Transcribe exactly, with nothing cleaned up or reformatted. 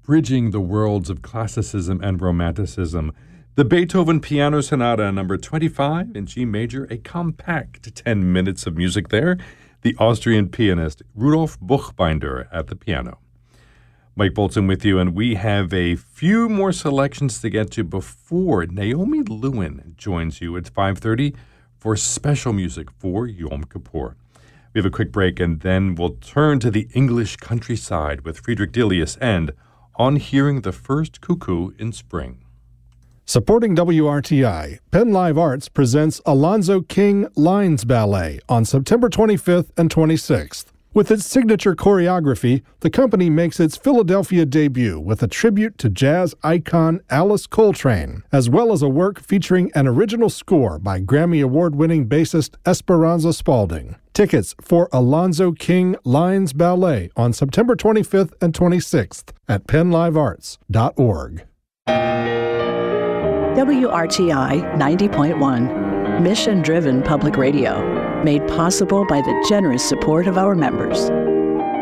bridging the worlds of classicism and romanticism. The Beethoven Piano Sonata number twenty-five in G major, a compact ten minutes of music there. The Austrian pianist Rudolf Buchbinder at the piano. Mike Bolton with you, and we have a few more selections to get to before Naomi Lewin joins you at five thirty for special music for Yom Kippur. We have a quick break, and then we'll turn to the English countryside with Friedrich Delius and On Hearing the First Cuckoo in Spring. Supporting W R T I, Penn Live Arts presents Alonzo King Lines Ballet on September twenty-fifth and twenty-sixth. With its signature choreography, the company makes its Philadelphia debut with a tribute to jazz icon Alice Coltrane, as well as a work featuring an original score by Grammy Award-winning bassist Esperanza Spalding. Tickets for Alonzo King Lines Ballet on September twenty-fifth and twenty-sixth at penn live arts dot org. W R T I ninety point one, mission-driven public radio, made possible by the generous support of our members.